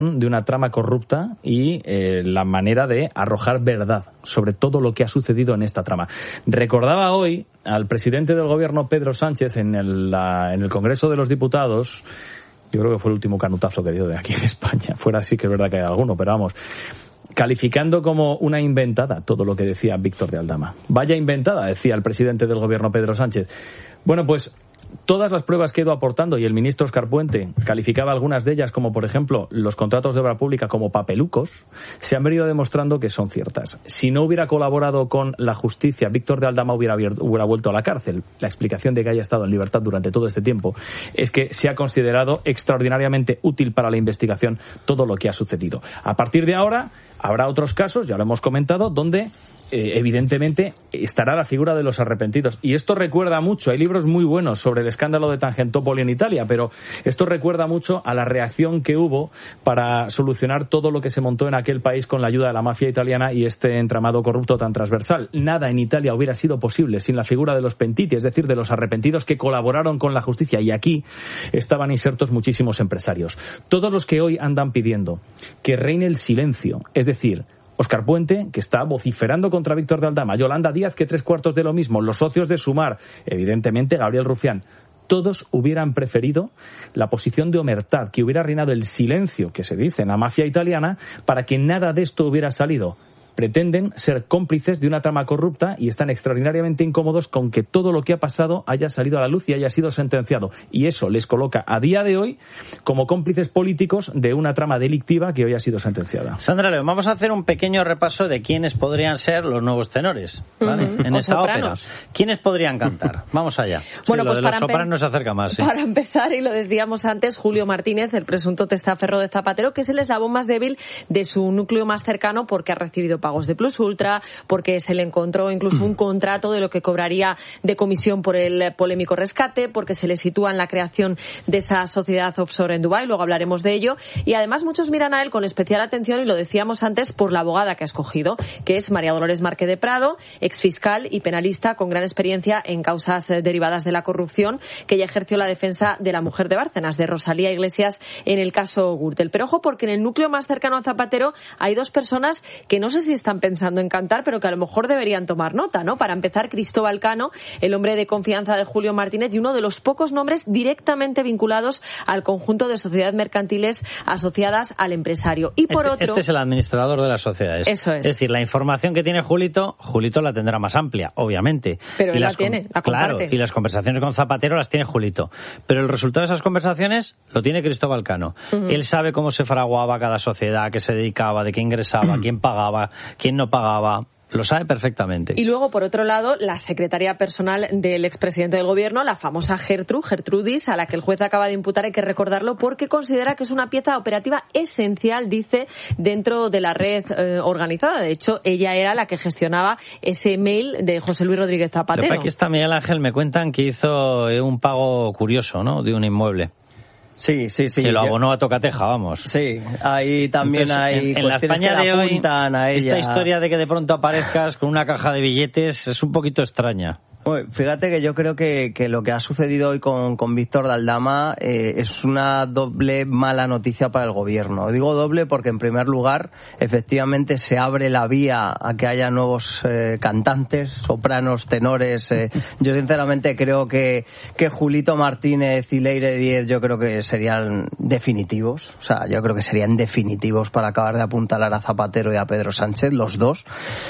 de una trama corrupta y la manera de arrojar verdad sobre todo lo que ha sucedido en esta trama. Recordaba hoy al presidente del gobierno, Pedro Sánchez, en el Congreso de los Diputados. Yo creo que fue el último canutazo que dio de aquí de España. Fuera así que es verdad que hay alguno, pero vamos, calificando como una inventada todo lo que decía Víctor de Aldama. Vaya inventada, decía el presidente del gobierno, Pedro Sánchez. Bueno, pues todas las pruebas que he ido aportando, y el ministro Óscar Puente calificaba algunas de ellas, como por ejemplo los contratos de obra pública como papelucos, se han venido demostrando que son ciertas. Si no hubiera colaborado con la justicia, Víctor de Aldama hubiera vuelto a la cárcel. La explicación de que haya estado en libertad durante todo este tiempo es que se ha considerado extraordinariamente útil para la investigación todo lo que ha sucedido. A partir de ahora habrá otros casos, ya lo hemos comentado, donde evidentemente estará la figura de los arrepentidos. Y esto recuerda mucho, hay libros muy buenos sobre el escándalo de Tangentopoli en Italia, pero esto recuerda mucho a la reacción que hubo para solucionar todo lo que se montó en aquel país con la ayuda de la mafia italiana y este entramado corrupto tan transversal. Nada en Italia hubiera sido posible sin la figura de los pentiti, es decir, de los arrepentidos que colaboraron con la justicia, y aquí estaban insertos muchísimos empresarios. Todos los que hoy andan pidiendo que reine el silencio, es decir, Óscar Puente, que está vociferando contra Víctor de Aldama, Yolanda Díaz, que 3/4 de lo mismo, los socios de Sumar, evidentemente Gabriel Rufián, todos hubieran preferido la posición de omertad, que hubiera reinado el silencio, que se dice en la mafia italiana, para que nada de esto hubiera salido. Pretenden ser cómplices de una trama corrupta y están extraordinariamente incómodos con que todo lo que ha pasado haya salido a la luz y haya sido sentenciado. Y eso les coloca a día de hoy como cómplices políticos de una trama delictiva que hoy ha sido sentenciada. Sandra León, vamos a hacer un pequeño repaso de quiénes podrían ser los nuevos tenores, ¿vale? En esta ópera. ¿Quiénes podrían cantar? Vamos allá. Bueno, sí, pues lo de los sopranos se acerca más. Sí. Para empezar, y lo decíamos antes, Julio Martínez, el presunto testaferro de Zapatero, que es el eslabón más débil de su núcleo más cercano porque ha recibido pagos de Plus Ultra, porque se le encontró incluso un contrato de lo que cobraría de comisión por el polémico rescate, porque se le sitúa en la creación de esa sociedad offshore en Dubái, luego hablaremos de ello, y además muchos miran a él con especial atención, y lo decíamos antes, por la abogada que ha escogido, que es María Dolores Márquez de Prado, exfiscal y penalista con gran experiencia en causas derivadas de la corrupción, que ya ejerció la defensa de la mujer de Bárcenas, de Rosalía Iglesias, en el caso Gürtel. Pero ojo, porque en el núcleo más cercano a Zapatero hay dos personas que no sé si están pensando en cantar, pero que a lo mejor deberían tomar nota, ¿no? Para empezar, Cristóbal Cano, el hombre de confianza de Julio Martínez y uno de los pocos nombres directamente vinculados al conjunto de sociedades mercantiles asociadas al empresario. Y por otro... Este es el administrador de las sociedades. Eso es. Es decir, la información que tiene Julito la tendrá más amplia, obviamente. Pero él la tiene, la comparte. Claro, y las conversaciones con Zapatero las tiene Julito. Pero el resultado de esas conversaciones lo tiene Cristóbal Cano. Él sabe cómo se fraguaba cada sociedad, a qué se dedicaba, de qué ingresaba, quién pagaba, quién no pagaba. Lo sabe perfectamente. Y luego, por otro lado, la secretaria personal del expresidente del gobierno, la famosa Gertrudis, a la que el juez acaba de imputar, hay que recordarlo, porque considera que es una pieza operativa esencial, dice, dentro de la red organizada. De hecho, ella era la que gestionaba ese mail de José Luis Rodríguez Zapatero. Aquí está Miguel Ángel, me cuentan que hizo un pago curioso, ¿no?, de un inmueble. Sí. Que lo abonó a tocateja, vamos. Sí, ahí también. Entonces, hay en la España que de hoy, a ella. Esta historia de que de pronto aparezcas con una caja de billetes es un poquito extraña. Bueno, fíjate que yo creo que lo que ha sucedido hoy con Víctor de Aldama es una doble mala noticia para el gobierno. Digo doble porque, en primer lugar, efectivamente se abre la vía a que haya nuevos cantantes, sopranos, tenores. Yo sinceramente creo que Julito Martínez y Leire Díez yo creo que serían definitivos. O sea, yo creo que serían definitivos para acabar de apuntalar a Zapatero y a Pedro Sánchez, los dos.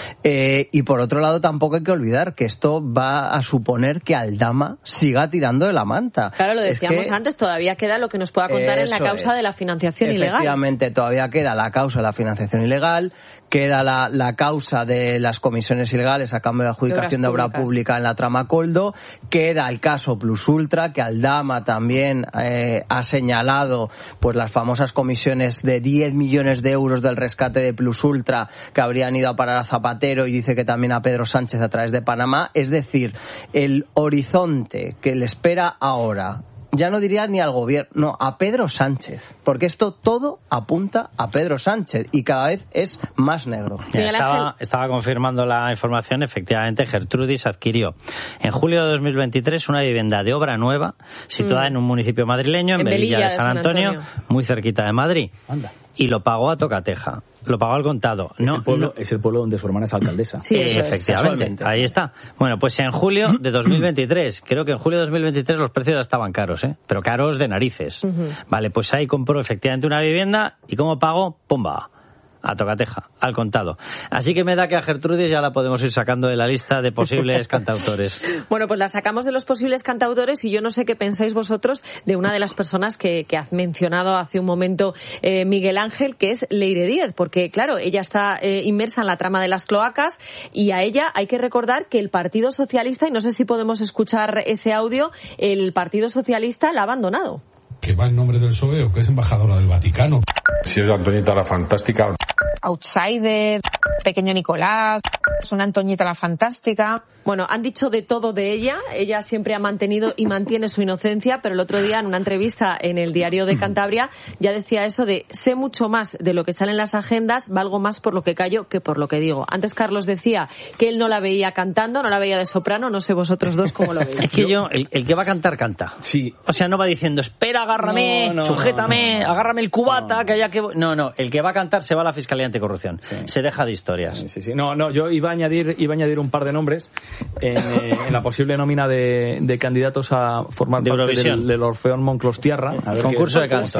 Y por otro lado, tampoco hay que olvidar que esto va a suponer que Aldama siga tirando de la manta. Claro, lo decíamos antes, todavía queda lo que nos pueda contar en la causa de la financiación ilegal. Efectivamente, todavía queda la causa de la financiación ilegal, queda la causa de las comisiones ilegales a cambio de adjudicación de obra pública en la trama Coldo, queda el caso Plus Ultra, que Aldama también ha señalado pues las famosas comisiones de 10 millones de euros del rescate de Plus Ultra que habrían ido a parar a Zapatero, y dice que también a Pedro Sánchez a través de Panamá. Es decir, el horizonte que le espera ahora, ya no diría ni al gobierno, no, a Pedro Sánchez, porque esto todo apunta a Pedro Sánchez y cada vez es más negro. Estaba confirmando la información. Efectivamente, Gertrudis adquirió en julio de 2023 una vivienda de obra nueva situada en un municipio madrileño, en Velilla de San Antonio, muy cerquita de Madrid. Anda. y lo pagó a tocateja. Lo pagó al contado. Es el pueblo donde su hermana es alcalesa. Sí, efectivamente. Ahí está. Bueno, pues en julio de 2023, creo que en julio de 2023 los precios ya estaban caros, pero caros de narices. Vale, pues ahí compró efectivamente una vivienda y ¿cómo pagó? ¡Pumba! A tocateja, al contado. Así que me da que a Gertrudis ya la podemos ir sacando de la lista de posibles cantautores. Bueno, pues la sacamos de los posibles cantautores y yo no sé qué pensáis vosotros de una de las personas que has mencionado hace un momento, Miguel Ángel, que es Leire Díez, porque claro, ella está inmersa en la trama de las cloacas y a ella hay que recordar que el Partido Socialista, y no sé si podemos escuchar ese audio, el Partido Socialista la ha abandonado. Que va en nombre del PSOE o que es embajadora del Vaticano. Si es Antoñita la Fantástica. Outsider, Pequeño Nicolás, es una Antoñita la Fantástica. Bueno, han dicho de todo de ella. Ella siempre ha mantenido y mantiene su inocencia, pero el otro día en una entrevista en el Diario de Cantabria ya decía eso de sé mucho más de lo que sale en las agendas, valgo más por lo que callo que por lo que digo. Antes Carlos decía que él no la veía cantando, no la veía de soprano, no sé vosotros dos cómo lo veis. Es que el que va a cantar, canta. Sí. O sea, no va diciendo, espera, agárrame, sujétame, agárrame el cubata, que haya que... No, el que va a cantar se va a la Fiscalía Anticorrupción. Sí. Se deja de historias. Sí. No, yo iba a añadir un par de nombres en la posible nómina de candidatos a formar parte del Orfeón Monclostiarra. Concurso de canto.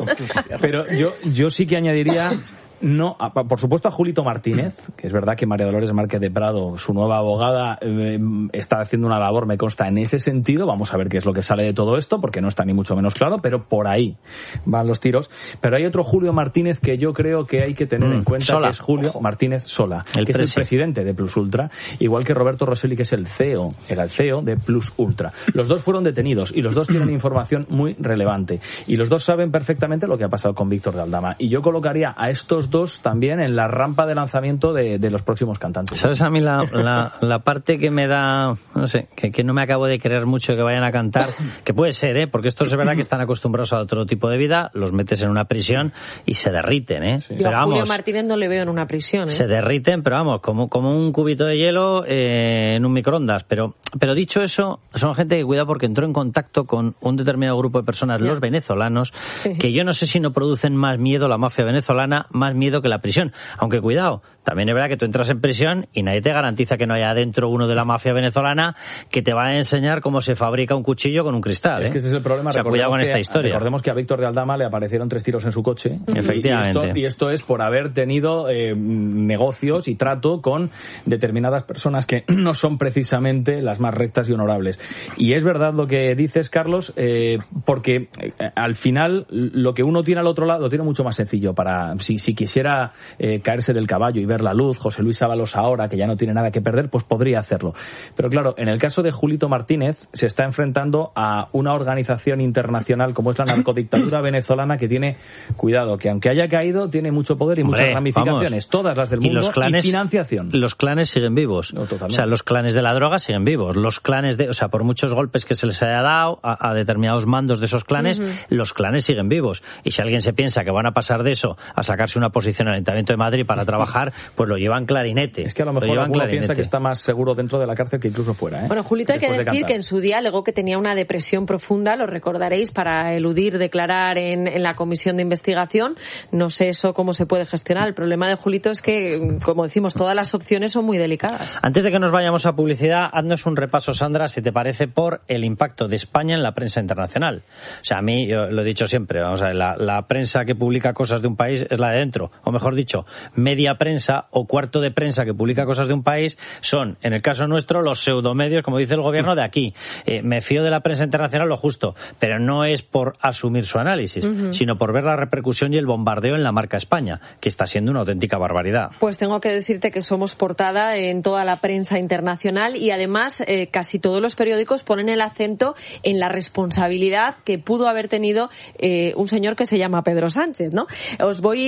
Pero yo sí que añadiría... No, por supuesto a Julito Martínez, que es verdad que María Dolores Márquez de Prado, su nueva abogada, está haciendo una labor, me consta, en ese sentido. Vamos a ver qué es lo que sale de todo esto, porque no está ni mucho menos claro, pero por ahí van los tiros. Pero hay otro Julio Martínez que yo creo que hay que tener en cuenta, que es Julio Martínez Sola, que es el presidente de Plus Ultra, igual que Roberto Rosselli, que es era el CEO de Plus Ultra. Los dos fueron detenidos y los dos tienen información muy relevante. Y los dos saben perfectamente lo que ha pasado con Víctor de Aldama. Y yo colocaría a estos dos también en la rampa de lanzamiento de los próximos cantantes. ¿Sabes a mí la parte que me da, no sé, que no me acabo de creer mucho que vayan a cantar, que puede ser, porque estos es verdad que están acostumbrados a otro tipo de vida, los metes en una prisión y se derriten, Sí. Yo a Julio Martínez no le veo en una prisión, Se derriten, pero vamos, como un cubito de hielo en un microondas. Pero dicho eso, son gente que cuidado porque entró en contacto con un determinado grupo de personas, los venezolanos, que yo no sé si no producen más miedo la mafia venezolana, más miedo que la prisión. Aunque cuidado, también es verdad que tú entras en prisión y nadie te garantiza que no haya adentro uno de la mafia venezolana que te va a enseñar cómo se fabrica un cuchillo con un cristal. Es que ese es el problema. O sea, cuidado con esta historia. Recordemos que a Víctor de Aldama le aparecieron 3 tiros en su coche. Efectivamente. Y esto es por haber tenido negocios y trato con determinadas personas que no son precisamente las más rectas y honorables. Y es verdad lo que dices, Carlos, porque al final lo que uno tiene al otro lado lo tiene mucho más sencillo para... Si quisiera caerse del caballo y ver la luz, José Luis Ábalos ahora, que ya no tiene nada que perder, pues podría hacerlo. Pero claro, en el caso de Julito Martínez, se está enfrentando a una organización internacional como es la narcodictadura venezolana, que tiene, cuidado, que aunque haya caído, tiene mucho poder y muchas ramificaciones, todas las del mundo, y los clanes, y financiación. Los clanes siguen vivos. No, o sea, los clanes de la droga siguen vivos. Los clanes o sea, por muchos golpes que se les haya dado a determinados mandos de esos clanes, los clanes siguen vivos. Y si alguien se piensa que van a pasar de eso a sacarse una posición en el Ayuntamiento de Madrid para trabajar, pues lo llevan clarinete. Es que a lo mejor alguno piensa que está más seguro dentro de la cárcel que incluso fuera. Bueno, Julito, hay que decir que en su día alegó que tenía una depresión profunda, lo recordaréis, para eludir declarar en la comisión de investigación. No sé eso cómo se puede gestionar. El problema de Julito es que, como decimos, todas las opciones son muy delicadas. Antes de que nos vayamos a publicidad, haznos un repaso, Sandra, si te parece, por el impacto de España en la prensa internacional. O sea, a mí, yo lo he dicho siempre, vamos a ver, la prensa que publica cosas de un país es la de dentro. O mejor dicho, media prensa o cuarto de prensa que publica cosas de un país son, en el caso nuestro, los pseudomedios, como dice el gobierno de aquí. Me fío de la prensa internacional lo justo, pero no es por asumir su análisis, sino por ver la repercusión y el bombardeo en la marca España, que está siendo una auténtica barbaridad. Pues tengo que decirte que somos portada en toda la prensa internacional y además casi todos los periódicos ponen el acento en la responsabilidad que pudo haber tenido un señor que se llama Pedro Sánchez, ¿no? Os voy a ir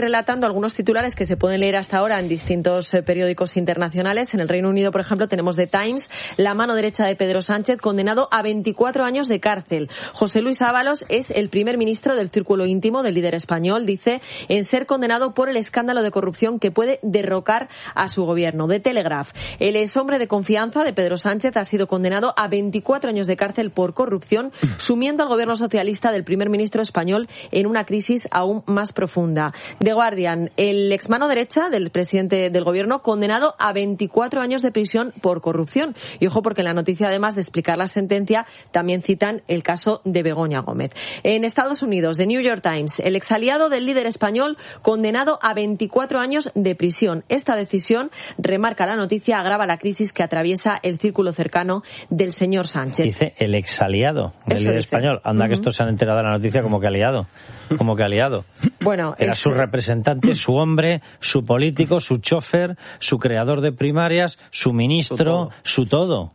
relatando algunos titulares que se pueden leer hasta ahora en distintos periódicos internacionales. En el Reino Unido, por ejemplo, tenemos The Times, la mano derecha de Pedro Sánchez, condenado a 24 años de cárcel. José Luis Ábalos es el primer ministro del círculo íntimo del líder español, dice, en ser condenado por el escándalo de corrupción que puede derrocar a su gobierno. The Telegraph, el exhombre de confianza de Pedro Sánchez ha sido condenado a 24 años de cárcel por corrupción, sumiendo al gobierno socialista del primer ministro español en una crisis aún más profunda. The Guardian, el exmano derecha del presidente del gobierno, condenado a 24 años de prisión por corrupción. Y ojo, porque en la noticia, además de explicar la sentencia, también citan el caso de Begoña Gómez. En Estados Unidos, The New York Times, el exaliado del líder español, condenado a 24 años de prisión. Esta decisión, remarca la noticia, agrava la crisis que atraviesa el círculo cercano del señor Sánchez. Dice el exaliado del líder español. Anda, que estos se han enterado de la noticia como que aliado. Bueno, era su representante, su hombre, su político, su chofer, su creador de primarias, su ministro, su todo.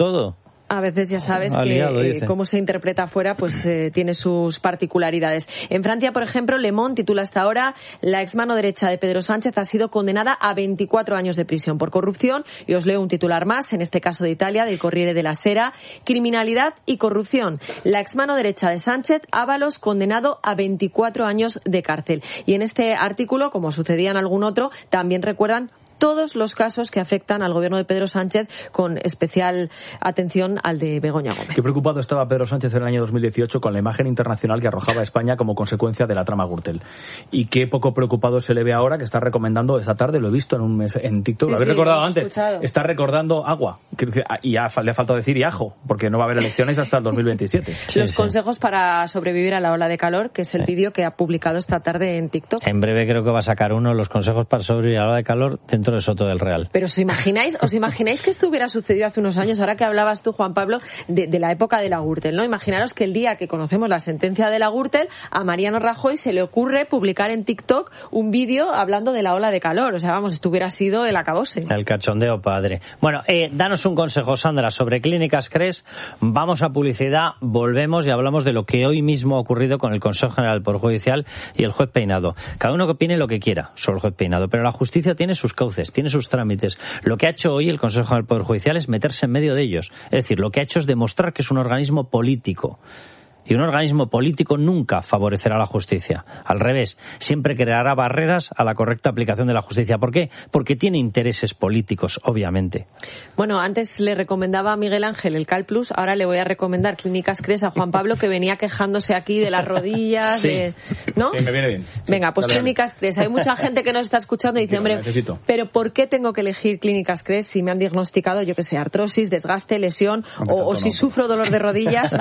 A veces ya sabes que cómo se interpreta afuera pues tiene sus particularidades. En Francia, por ejemplo, Le Monde titula hasta ahora: la exmano derecha de Pedro Sánchez ha sido condenada a 24 años de prisión por corrupción. Y os leo un titular más, en este caso de Italia, del Corriere della Sera: criminalidad y corrupción. La exmano derecha de Sánchez, Ábalos, condenado a 24 años de cárcel. Y en este artículo, como sucedía en algún otro, también recuerdan todos los casos que afectan al gobierno de Pedro Sánchez, con especial atención al de Begoña Gómez. Qué preocupado estaba Pedro Sánchez en el año 2018 con la imagen internacional que arrojaba España como consecuencia de la trama Gürtel. Y qué poco preocupado se le ve ahora, que está recomendando esta tarde, lo he visto en TikTok, lo habéis recordado antes, escuchado. Está recordando agua, y le ha faltado decir y ajo, porque no va a haber elecciones hasta el 2027. Los consejos para sobrevivir a la ola de calor, que es el vídeo que ha publicado esta tarde en TikTok. En breve creo que va a sacar uno, los consejos para sobrevivir a la ola de calor dentro de Soto del Real. Pero ¿os imagináis que esto hubiera sucedido hace unos años? Ahora que hablabas tú, Juan Pablo, de la época de la Gürtel, ¿no? Imaginaros que el día que conocemos la sentencia de la Gürtel, a Mariano Rajoy se le ocurre publicar en TikTok un vídeo hablando de la ola de calor. O sea, vamos, esto hubiera sido el acabose. El cachondeo padre. Bueno, danos un consejo, Sandra, sobre Clínicas Cres. Vamos a publicidad, volvemos y hablamos de lo que hoy mismo ha ocurrido con el Consejo General del Poder Judicial y el juez Peinado. Cada uno que opine lo que quiera sobre el juez Peinado, pero la justicia tiene sus cauces, tiene sus trámites. Lo que ha hecho hoy el Consejo General del Poder Judicial es meterse en medio de ellos. Es decir, lo que ha hecho es demostrar que es un organismo político. Y un organismo político nunca favorecerá la justicia. Al revés, siempre creará barreras a la correcta aplicación de la justicia. ¿Por qué? Porque tiene intereses políticos, obviamente. Bueno, antes le recomendaba a Miguel Ángel el CalPlus, ahora le voy a recomendar Clínicas Cres a Juan Pablo, que venía quejándose aquí de las rodillas, sí. ¿no? Sí, me viene bien. Venga, pues Clínicas Cres. Hay mucha gente que nos está escuchando y dice, hombre, pero ¿por qué tengo que elegir Clínicas Cres si me han diagnosticado, yo que sé, artrosis, desgaste, lesión, o si sufro dolor de rodillas,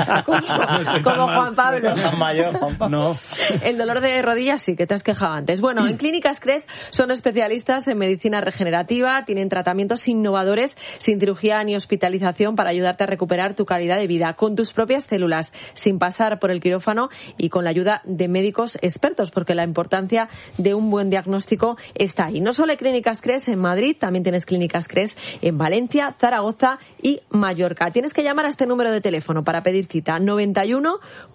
como Juan Pablo? No. El dolor de rodillas sí, que te has quejado antes. Bueno, en Clínicas Cres son especialistas en medicina regenerativa, tienen tratamientos innovadores sin cirugía ni hospitalización para ayudarte a recuperar tu calidad de vida con tus propias células, sin pasar por el quirófano y con la ayuda de médicos expertos, porque la importancia de un buen diagnóstico está ahí. No solo hay Clínicas Cres en Madrid, también tienes Clínicas Cres en Valencia, Zaragoza y Mallorca. Tienes que llamar a este número de teléfono para pedir cita: 91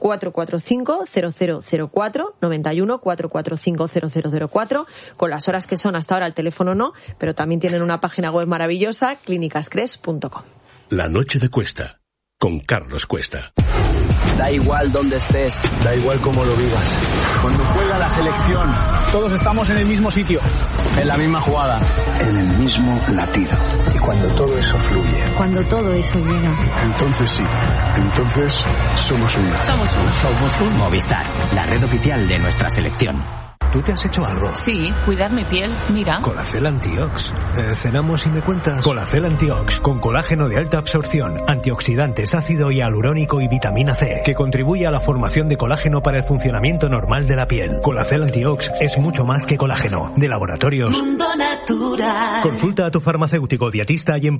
445 0004, 91 445 0004, con las horas que son hasta ahora. El teléfono no, pero también tienen una página web maravillosa, clínicascres.com. La noche de Cuesta, con Carlos Cuesta. Da igual dónde estés, da igual cómo lo vivas. Cuando juega la selección, todos estamos en el mismo sitio, en la misma jugada, en el mismo latido. Y cuando todo eso fluye, cuando todo eso llega, entonces sí, entonces somos uno. Somos un Movistar, la red oficial de nuestra selección. ¿Tú te has hecho algo? Sí, cuidar mi piel, mira. Colacel Antiox. Cenamos y me cuentas. Colacel Antiox, con colágeno de alta absorción, antioxidantes, ácido hialurónico y vitamina C, que contribuye a la formación de colágeno para el funcionamiento normal de la piel. Colacel Antiox es mucho más que colágeno. De Laboratorios Mundo Natural. Consulta a tu farmacéutico dietista y en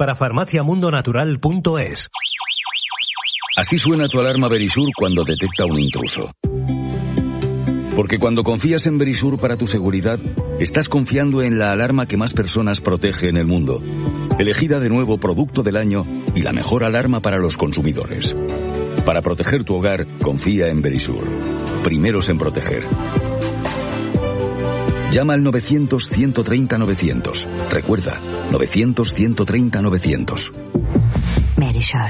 parafarmaciamundonatural.es. Así suena tu alarma Verisur cuando detecta un intruso. Porque cuando confías en Verisur para tu seguridad, estás confiando en la alarma que más personas protege en el mundo. Elegida de nuevo Producto del Año y la mejor alarma para los consumidores. Para proteger tu hogar, confía en Verisur. Primeros en proteger. Llama al 900-130-900. Recuerda, 900-130-900. Verisure.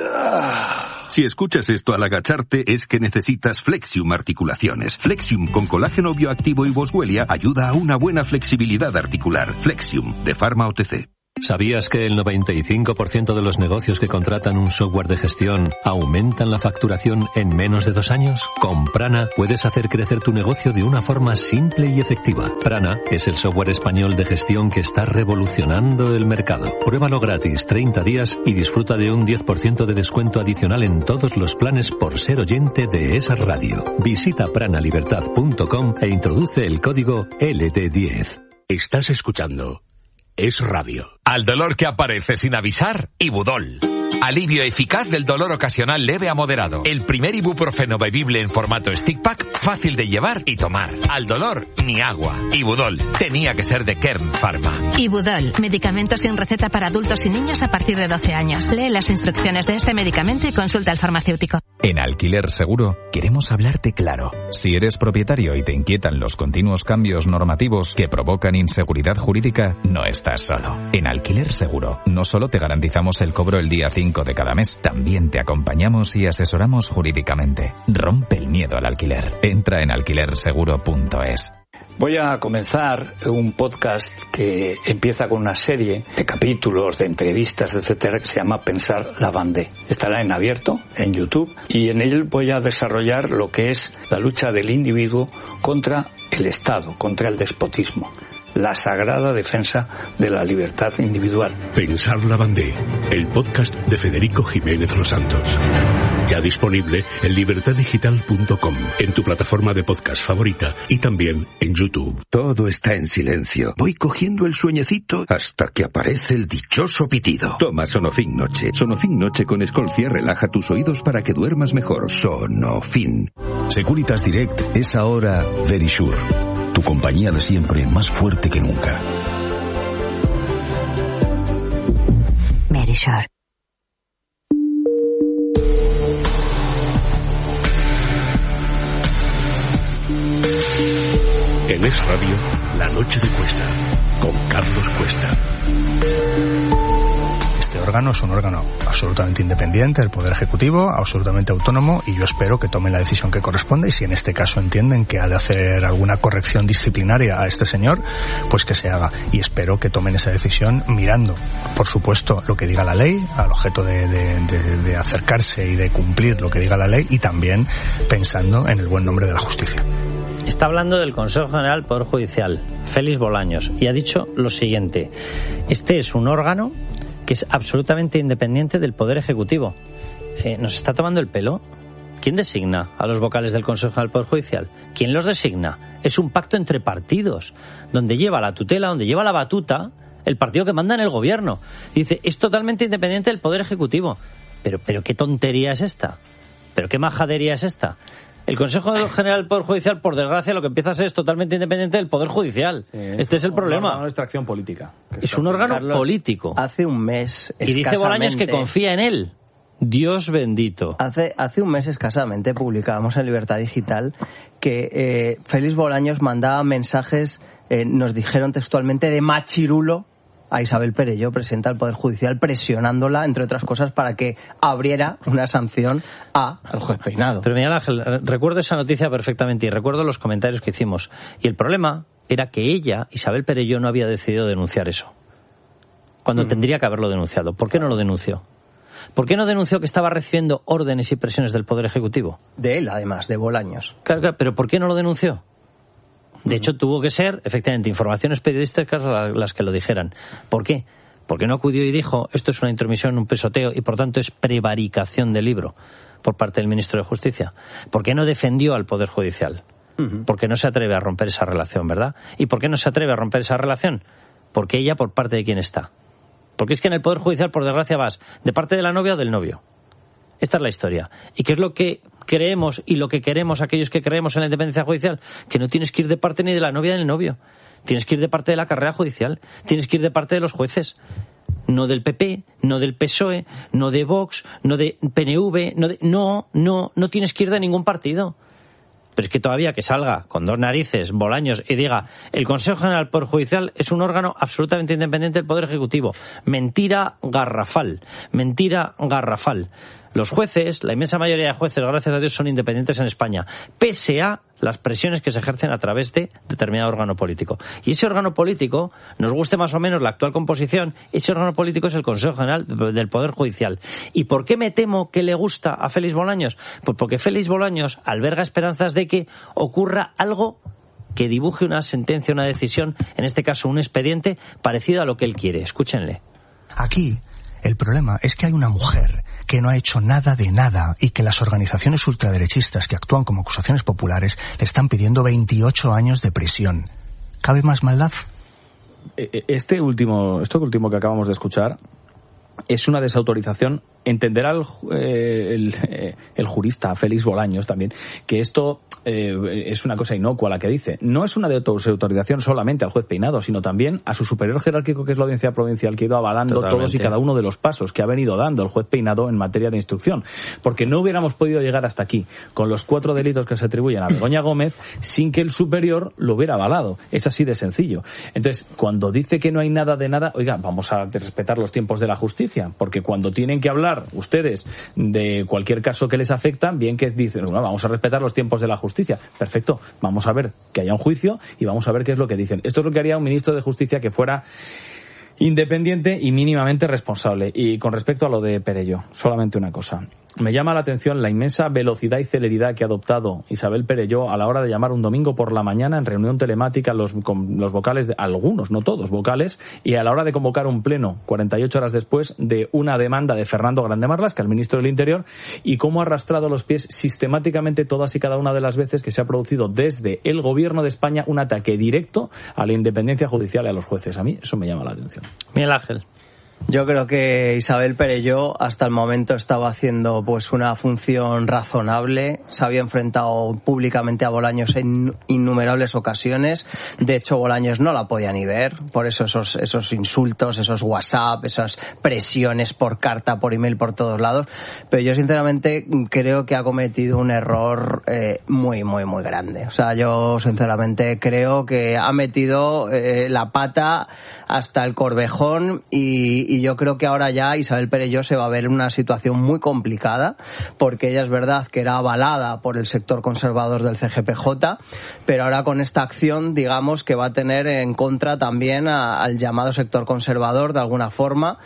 Si escuchas esto al agacharte es que necesitas Flexium Articulaciones. Flexium con colágeno bioactivo y boswellia ayuda a una buena flexibilidad articular. Flexium, de Pharma OTC. ¿Sabías que el 95% de los negocios que contratan un software de gestión aumentan la facturación en menos de 2 años? Con Prana puedes hacer crecer tu negocio de una forma simple y efectiva. Prana es el software español de gestión que está revolucionando el mercado. Pruébalo gratis 30 días y disfruta de un 10% de descuento adicional en todos los planes por ser oyente de esa radio. Visita pranalibertad.com e introduce el código LD10. Estás escuchando Es Radio. Al dolor que aparece sin avisar, Ibudol. Alivio eficaz del dolor ocasional leve a moderado. El primer ibuprofeno bebible en formato stick pack, fácil de llevar y tomar. Al dolor, ni agua. Ibudol. Tenía que ser de Kern Pharma. Ibudol. Medicamento sin receta para adultos y niños a partir de 12 años. Lee las instrucciones de este medicamento y consulta al farmacéutico. En Alquiler Seguro queremos hablarte claro. Si eres propietario y te inquietan los continuos cambios normativos que provocan inseguridad jurídica, no estás solo. En Alquiler Seguro no solo te garantizamos el cobro el día 5 de cada mes, también te acompañamos y asesoramos jurídicamente. Rompe el miedo al alquiler. Entra en alquilerseguro.es. Voy a comenzar un podcast que empieza con una serie de capítulos, de entrevistas, etcétera, que se llama Pensar la Bandé. Estará en abierto, en YouTube, y en él voy a desarrollar lo que es la lucha del individuo contra el Estado, contra el despotismo. La sagrada defensa de la libertad individual. Pensar la Bandé, el podcast de Federico Jiménez Los Santos. Ya disponible en libertaddigital.com, en tu plataforma de podcast favorita y también en YouTube. Todo está en silencio. Voy cogiendo el sueñecito hasta que aparece el dichoso pitido. Toma Sonofin Noche. Sonofin Noche con Escolcia relaja tus oídos para que duermas mejor. Sonofin. Securitas Direct es ahora Verisure. Tu compañía de siempre más fuerte que nunca. Verisure. En Es Radio, La Noche de Cuesta, con Carlos Cuesta. Este órgano es un órgano absolutamente independiente del Poder Ejecutivo, absolutamente autónomo, y yo espero que tomen la decisión que corresponde, y si en este caso entienden que ha de hacer alguna corrección disciplinaria a este señor, pues que se haga. Y espero que tomen esa decisión mirando, por supuesto, lo que diga la ley, al objeto de acercarse y de cumplir lo que diga la ley, y también pensando en el buen nombre de la justicia. Está hablando del Consejo General del Poder Judicial, Félix Bolaños, y ha dicho lo siguiente: este es un órgano que es absolutamente independiente del Poder Ejecutivo. ¿Nos está tomando el pelo? ¿Quién designa a los vocales del Consejo General del Poder Judicial? ¿Quién los designa? Es un pacto entre partidos, donde lleva la tutela, donde lleva la batuta el partido que manda en el gobierno. Dice, es totalmente independiente del Poder Ejecutivo. Pero ¿qué tontería es esta? ¿Pero qué majadería es esta? El Consejo General del Poder Judicial, por desgracia, lo que empieza a ser es totalmente independiente del Poder Judicial. Sí, este es el problema. Una extracción política. Es un órgano político. Hace un mes y dice Bolaños que confía en él. Dios bendito. Hace un mes escasamente publicábamos en Libertad Digital que Félix Bolaños mandaba mensajes, nos dijeron textualmente, de machirulo a Isabel Perelló, presidenta del Poder Judicial, presionándola, entre otras cosas, para que abriera una sanción al juez Peinado. Pero Miguel Ángel, recuerdo esa noticia perfectamente y recuerdo los comentarios que hicimos. Y el problema era que ella, Isabel Perelló, no había decidido denunciar eso, cuando tendría que haberlo denunciado. ¿Por qué no lo denunció? ¿Por qué no denunció que estaba recibiendo órdenes y presiones del Poder Ejecutivo? De él, además, de Bolaños. Claro, pero ¿por qué no lo denunció? De hecho, tuvo que ser, efectivamente, informaciones periodísticas las que lo dijeran. ¿Por qué? Porque no acudió y dijo, esto es una intromisión, un pesoteo, y por tanto es prevaricación del libro por parte del ministro de Justicia. ¿Por qué no defendió al Poder Judicial? Porque no se atreve a romper esa relación, ¿verdad? ¿Y por qué no se atreve a romper esa relación? Porque ella por parte de quién está. Porque es que en el Poder Judicial, por desgracia, vas de parte de la novia o del novio. Esta es la historia. ¿Y qué es lo que creemos y lo que queremos aquellos que creemos en la independencia judicial? Que no tienes que ir de parte ni de la novia ni del novio. Tienes que ir de parte de la carrera judicial. Tienes que ir de parte de los jueces. No del PP, no del PSOE, no de Vox, no de PNV. No tienes que ir de ningún partido. Pero es que todavía que salga con dos narices Bolaños y diga el Consejo General del Poder Judicial es un órgano absolutamente independiente del Poder Ejecutivo. Mentira garrafal. Los jueces, la inmensa mayoría de jueces, gracias a Dios, son independientes en España, pese a las presiones que se ejercen a través de determinado órgano político. Y ese órgano político, nos guste más o menos la actual composición, ese órgano político es el Consejo General del Poder Judicial. ¿Y por qué me temo que le gusta a Félix Bolaños? Pues porque Félix Bolaños alberga esperanzas de que ocurra algo que dibuje una sentencia, una decisión, en este caso un expediente, parecido a lo que él quiere. Escúchenle. Aquí el problema es que hay una mujer que no ha hecho nada de nada y que las organizaciones ultraderechistas que actúan como acusaciones populares le están pidiendo 28 años de prisión. ¿Cabe más maldad? Esto último que acabamos de escuchar es una desautorización. Entenderá el jurista Félix Bolaños también que esto es una cosa inocua la que dice. No es una desautorización solamente al juez Peinado, sino también a su superior jerárquico, que es la Audiencia Provincial, que ha ido avalando todos y cada uno de los pasos que ha venido dando el juez Peinado en materia de instrucción. Porque no hubiéramos podido llegar hasta aquí con los 4 delitos que se atribuyen a Begoña Gómez sin que el superior lo hubiera avalado. Es así de sencillo. Entonces, cuando dice que no hay nada de nada, oiga, vamos a respetar los tiempos de la justicia, porque cuando tienen que hablar ustedes de cualquier caso que les afecta, bien que dicen, bueno, vamos a respetar los tiempos de la justicia. Perfecto, vamos a ver que haya un juicio y vamos a ver qué es lo que dicen. Esto es lo que haría un ministro de Justicia que fuera independiente y mínimamente responsable. Y con respecto a lo de Perelló, solamente una cosa. Me llama la atención la inmensa velocidad y celeridad que ha adoptado Isabel Perelló a la hora de llamar un domingo por la mañana en reunión telemática con los vocales, algunos, no todos, vocales, y a la hora de convocar un pleno 48 horas después de una demanda de Fernando Grande Marlaska, el ministro del Interior, y cómo ha arrastrado los pies sistemáticamente todas y cada una de las veces que se ha producido desde el Gobierno de España un ataque directo a la independencia judicial y a los jueces. A mí eso me llama la atención. Miguel Ángel. Yo creo que Isabel Perelló hasta el momento estaba haciendo pues una función razonable. Se había enfrentado públicamente a Bolaños en innumerables ocasiones. De hecho, Bolaños no la podía ni ver. Por eso esos insultos, esos WhatsApp, esas presiones por carta, por email, por todos lados. Pero yo sinceramente creo que ha cometido un error muy, muy, muy grande. O sea, yo sinceramente creo que ha metido la pata hasta el corvejón y yo creo que ahora ya Isabel Perelló se va a ver en una situación muy complicada, porque ella es verdad que era avalada por el sector conservador del CGPJ, pero ahora con esta acción, digamos, que va a tener en contra también al llamado sector conservador, de alguna forma,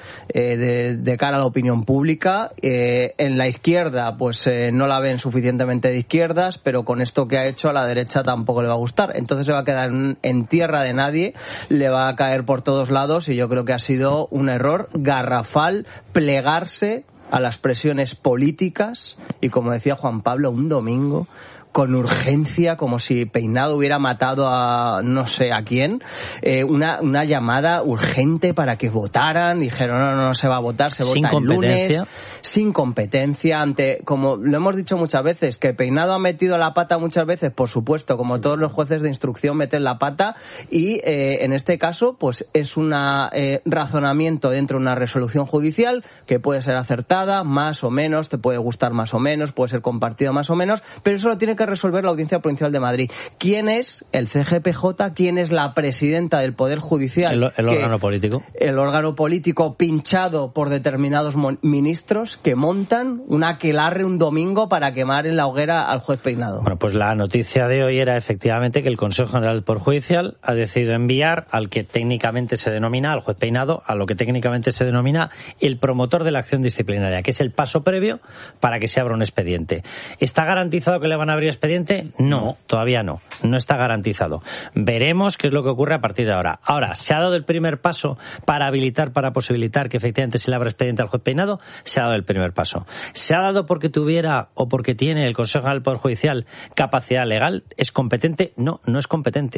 de cara a la opinión pública. En la izquierda, pues no la ven suficientemente de izquierdas, pero con esto que ha hecho a la derecha tampoco le va a gustar. Entonces se va a quedar en tierra de nadie, le va a caer por todos lados, y yo creo que ha sido un error garrafal plegarse a las presiones políticas y, como decía Juan Pablo, un domingo con urgencia, como si Peinado hubiera matado a no sé a quién, una llamada urgente para que votaran. Dijeron, no se va a votar, se vota el lunes. Sin competencia, como lo hemos dicho muchas veces, que Peinado ha metido la pata muchas veces, por supuesto, como todos los jueces de instrucción meten la pata, y en este caso pues es un razonamiento dentro de una resolución judicial que puede ser acertada, más o menos, te puede gustar más o menos, puede ser compartido más o menos, pero eso lo tiene que resolver la Audiencia Provincial de Madrid. ¿Quién es el CGPJ? ¿Quién es la presidenta del Poder Judicial? El órgano político. El órgano político pinchado por determinados ministros que montan un aquelarre un domingo para quemar en la hoguera al juez Peinado. Bueno, pues la noticia de hoy era efectivamente que el Consejo General del Poder Judicial ha decidido enviar al que técnicamente se denomina, al juez Peinado, a lo que técnicamente se denomina el promotor de la acción disciplinaria, que es el paso previo para que se abra un expediente. ¿Está garantizado que le van a abrir expediente? No, todavía no. No está garantizado. Veremos qué es lo que ocurre a partir de ahora. Ahora, ¿se ha dado el primer paso para habilitar, para posibilitar que efectivamente se le abra expediente al juez Peinado? Se ha dado el primer paso. ¿Se ha dado porque tuviera o porque tiene el Consejo del Poder Judicial capacidad legal? ¿Es competente? No, no es competente.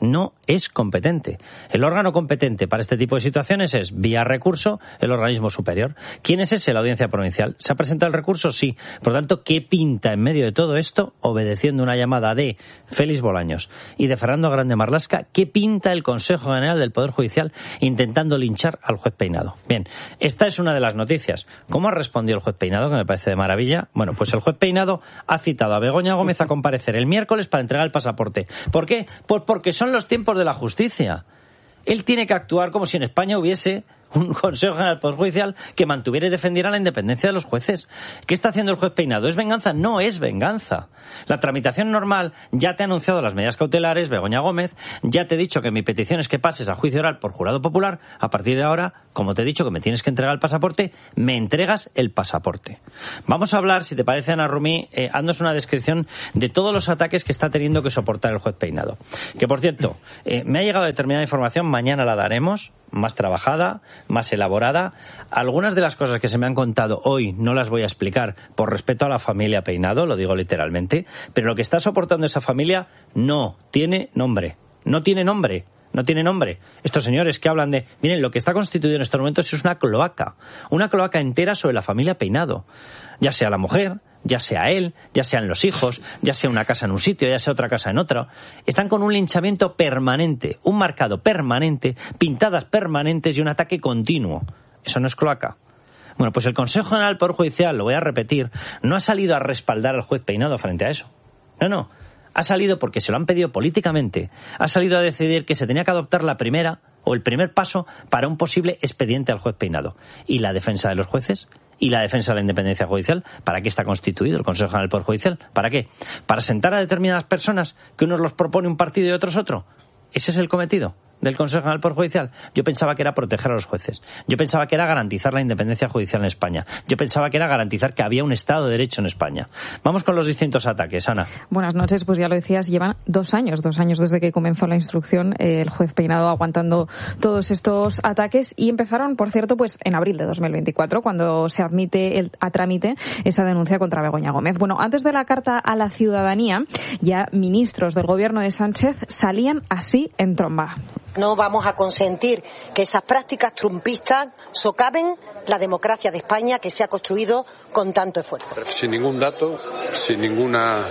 no es competente. El órgano competente para este tipo de situaciones es, vía recurso, el organismo superior. ¿Quién es ese? La Audiencia Provincial. ¿Se ha presentado el recurso? Sí. Por lo tanto, ¿qué pinta en medio de todo esto, obedeciendo una llamada de Félix Bolaños y de Fernando Grande Marlaska, qué pinta el Consejo General del Poder Judicial intentando linchar al juez Peinado? Bien, esta es una de las noticias. ¿Cómo ha respondido el juez Peinado, que me parece de maravilla? Bueno, pues el juez Peinado ha citado a Begoña Gómez a comparecer el miércoles para entregar el pasaporte. ¿Por qué? Pues porque son los tiempos de la justicia. Él tiene que actuar como si en España hubiese un Consejo General del Poder Judicial que mantuviera y defendiera la independencia de los jueces. ¿Qué está haciendo el juez Peinado? ¿Es venganza? No es venganza. La tramitación normal, ya te ha anunciado las medidas cautelares, Begoña Gómez, ya te he dicho que mi petición es que pases a juicio oral por jurado popular. A partir de ahora, como te he dicho que me tienes que entregar el pasaporte, me entregas el pasaporte. Vamos a hablar, si te parece, Ana Rumí, haznos una descripción de todos los ataques que está teniendo que soportar el juez Peinado. Que, por cierto, me ha llegado determinada información, mañana la daremos, más trabajada, más elaborada. Algunas de las cosas que se me han contado hoy no las voy a explicar por respeto a la familia Peinado, lo digo literalmente, pero lo que está soportando esa familia no tiene nombre. No tiene nombre. No tiene nombre. Estos señores que hablan de... Miren, lo que está constituido en estos momentos es una cloaca entera sobre la familia Peinado. Ya sea la mujer, ya sea él, ya sean los hijos, ya sea una casa en un sitio, ya sea otra casa en otro. Están con un linchamiento permanente, un marcado permanente, pintadas permanentes y un ataque continuo. Eso no es cloaca. Bueno, pues el Consejo General del Poder Judicial, lo voy a repetir, no ha salido a respaldar al juez Peinado frente a eso. No. Ha salido porque se lo han pedido políticamente. Ha salido a decidir que se tenía que adoptar la primera o el primer paso para un posible expediente al juez Peinado. ¿Y la defensa de los jueces? ¿Y la defensa de la independencia judicial? ¿Para qué está constituido el Consejo General del Poder Judicial? ¿Para qué? ¿Para sentar a determinadas personas que unos los propone un partido y otros otro? ¿Ese es el cometido del Consejo General del Poder Judicial? Yo pensaba que era proteger a los jueces. Yo pensaba que era garantizar la independencia judicial en España. Yo pensaba que era garantizar que había un Estado de Derecho en España. Vamos con los distintos ataques, Ana. Buenas noches, pues ya lo decías, llevan 2 años desde que comenzó la instrucción, el juez Peinado aguantando todos estos ataques, y empezaron, por cierto, pues en abril de 2024, cuando se admite a trámite esa denuncia contra Begoña Gómez. Bueno, antes de la carta a la ciudadanía, ya ministros del gobierno de Sánchez salían así en tromba. No vamos a consentir que esas prácticas trumpistas socaven la democracia de España que se ha construido con tanto esfuerzo. Sin ningún dato, sin ninguna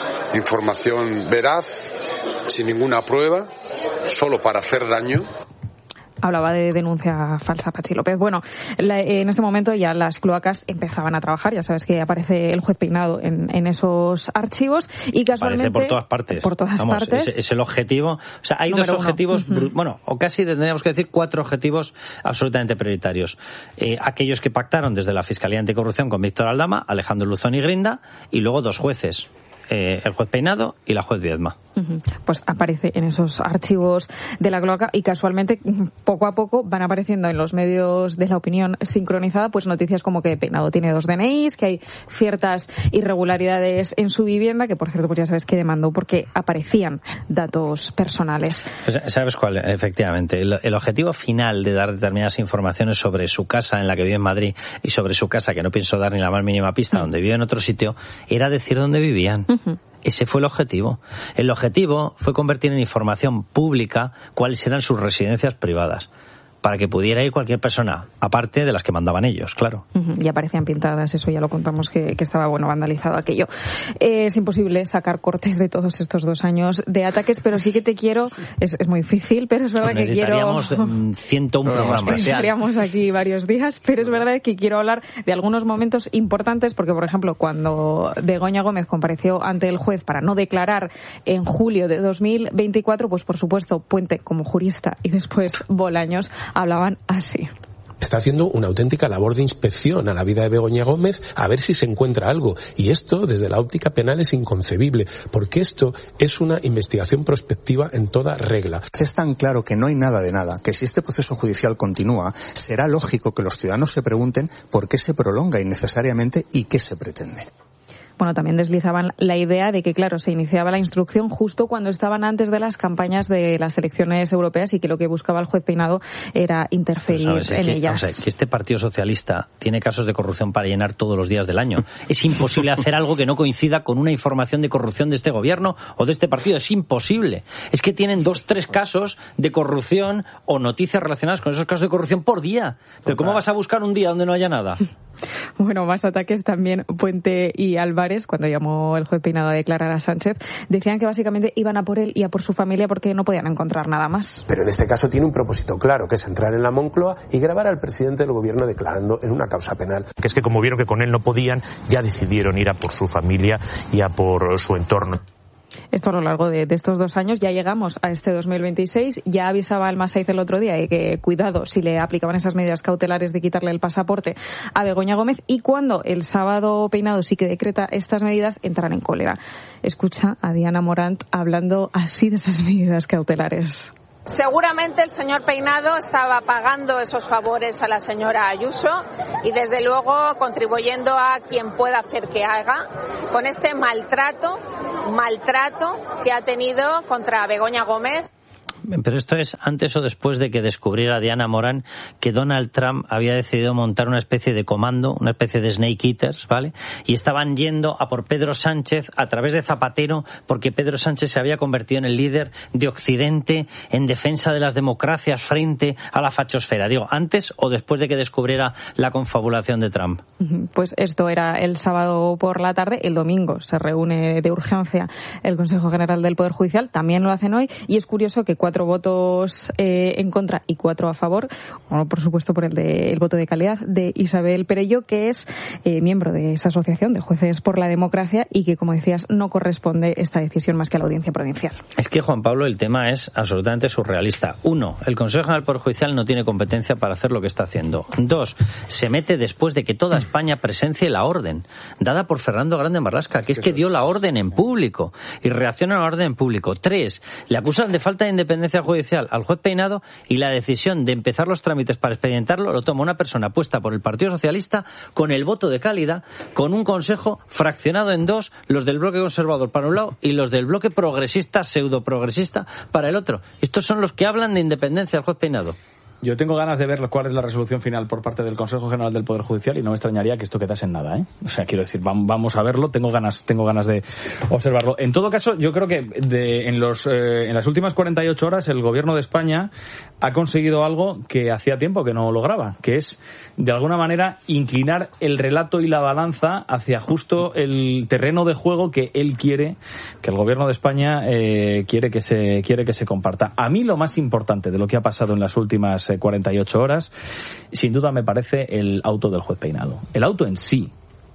información veraz, sin ninguna prueba, solo para hacer daño. Hablaba de denuncia falsa, Patxi López. Bueno, en este momento ya las cloacas empezaban a trabajar. Ya sabes que aparece el juez Peinado en esos archivos y casualmente... Aparece por todas partes. Por todas partes. Es el objetivo. O sea, hay dos objetivos, bueno, o casi tendríamos que decir 4 objetivos absolutamente prioritarios. Aquellos que pactaron desde la Fiscalía Anticorrupción con Víctor Aldama, Alejandro Luzón y Grinda, y luego 2 jueces. El juez Peinado y la juez Viedma. Pues aparece en esos archivos de la cloaca y casualmente poco a poco van apareciendo en los medios de la opinión sincronizada pues noticias como que Peinado tiene 2 DNIs, que hay ciertas irregularidades en su vivienda, que por cierto pues ya sabes que demandó porque aparecían datos personales. Pues, ¿sabes cuál? Efectivamente. El objetivo final de dar determinadas informaciones sobre su casa en la que vive en Madrid y sobre su casa, que no pienso dar ni la más mínima pista, donde vive en otro sitio, era decir dónde vivían. Ese fue el objetivo. El objetivo fue convertir en información pública cuáles eran sus residencias privadas, para que pudiera ir cualquier persona, aparte de las que mandaban ellos, claro. Y aparecían pintadas, eso ya lo contamos que estaba vandalizado aquello. Es imposible sacar cortes de todos estos 2 años de ataques, pero sí que te quiero, es muy difícil, pero es verdad que quiero... Necesitaríamos 101 programas. Estaríamos aquí varios días, pero es verdad que quiero hablar de algunos momentos importantes, porque por ejemplo, cuando Begoña Gómez compareció ante el juez para no declarar en julio de 2024, pues por supuesto, Puente como jurista y después Bolaños hablaban así. Está haciendo una auténtica labor de inspección a la vida de Begoña Gómez a ver si se encuentra algo. Y esto, desde la óptica penal, es inconcebible, porque esto es una investigación prospectiva en toda regla. Es tan claro que no hay nada de nada, que si este proceso judicial continúa, será lógico que los ciudadanos se pregunten por qué se prolonga innecesariamente y qué se pretende. Bueno, también deslizaban la idea de que, claro, se iniciaba la instrucción justo cuando estaban antes de las campañas de las elecciones europeas y que lo que buscaba el juez Peinado era interferir en ellas. O sea, que este Partido Socialista tiene casos de corrupción para llenar todos los días del año. Es imposible hacer algo que no coincida con una información de corrupción de este gobierno o de este partido. Es imposible. Es que tienen 2-3 casos de corrupción o noticias relacionadas con esos casos de corrupción por día. Pero ¿cómo vas a buscar un día donde no haya nada? Bueno, más ataques también. Puente y Álvarez, cuando llamó el juez Peinado a declarar a Sánchez, decían que básicamente iban a por él y a por su familia porque no podían encontrar nada más. Pero en este caso tiene un propósito claro, que es entrar en la Moncloa y grabar al presidente del gobierno declarando en una causa penal. Que es que como vieron que con él no podían, ya decidieron ir a por su familia y a por su entorno. Esto a lo largo de estos 2 años. Ya llegamos a este 2026. Ya avisaba el Masaiz el otro día de que cuidado si le aplicaban esas medidas cautelares de quitarle el pasaporte a Begoña Gómez, y cuando el sábado Peinado sí que decreta estas medidas, entrarán en cólera. Escucha a Diana Morant hablando así de esas medidas cautelares. Seguramente el señor Peinado estaba pagando esos favores a la señora Ayuso y desde luego contribuyendo a quien pueda hacer que haga con este maltrato que ha tenido contra Begoña Gómez. Pero esto es antes o después de que descubriera Diana Morán que Donald Trump había decidido montar una especie de comando, una especie de Snake Eaters, ¿vale? Y estaban yendo a por Pedro Sánchez a través de Zapatero, porque Pedro Sánchez se había convertido en el líder de Occidente en defensa de las democracias frente a la fachosfera. Digo, ¿antes o después de que descubriera la confabulación de Trump? Pues esto era el sábado por la tarde. El domingo se reúne de urgencia el Consejo General del Poder Judicial. También lo hacen hoy. Y es curioso que 4 votos en contra y 4 a favor, bueno, por supuesto por el voto de calidad de Isabel Perello, que es miembro de esa asociación de jueces por la democracia y que, como decías, no corresponde esta decisión más que a la Audiencia Provincial. Es que, Juan Pablo, el tema es absolutamente surrealista. 1, el Consejo General del Poder Judicial no tiene competencia para hacer lo que está haciendo. 2, se mete después de que toda España presencie la orden dada por Fernando Grande Marlaska, que es que dio la orden en público y reacciona a la orden en público. 3, le acusan de falta de independencia judicial al juez Peinado y la decisión de empezar los trámites para expedientarlo lo toma una persona puesta por el Partido Socialista con el voto de calidad, con un consejo fraccionado en 2, los del bloque conservador para un lado y los del bloque progresista, pseudo progresista, para el otro. Estos son los que hablan de independencia del juez Peinado. Yo tengo ganas de ver cuál es la resolución final por parte del Consejo General del Poder Judicial y no me extrañaría que esto quedase en nada, ¿eh? O sea, quiero decir, vamos a verlo, tengo ganas de observarlo. En todo caso, yo creo que en las últimas 48 horas el Gobierno de España ha conseguido algo que hacía tiempo que no lograba, que es, de alguna manera, inclinar el relato y la balanza hacia justo el terreno de juego que él quiere, que el Gobierno de España quiere que se comparta. A mí lo más importante de lo que ha pasado en las últimas 48 horas, sin duda me parece el auto del juez Peinado. El auto en sí,